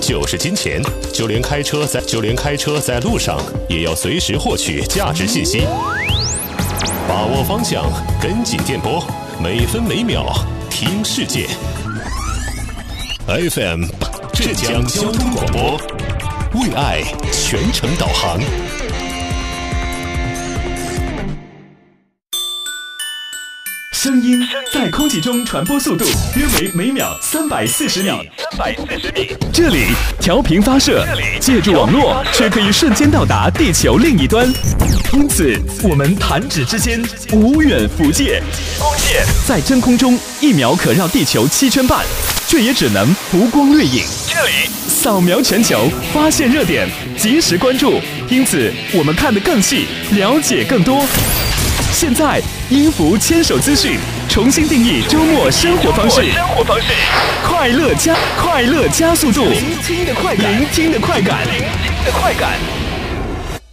就是金钱，就连开车在路上也要随时获取价值信息。把握方向，跟紧电波，每分每秒听世界。FM 浙江交通广播，为爱全程导航。 声音在空气中传播速度约为每秒340米。这里调频发射，借助网络却可以瞬间到达地球另一端。因此，我们弹指之间，无远弗届。在真空中1秒可绕地球7圈半，却也只能浮光掠影。这里扫描全球，发现热点，及时关注。因此，我们看得更细，了解更多。现在，音符牵手资讯重新定义周末生活方式，快乐加速度，聆听的快感。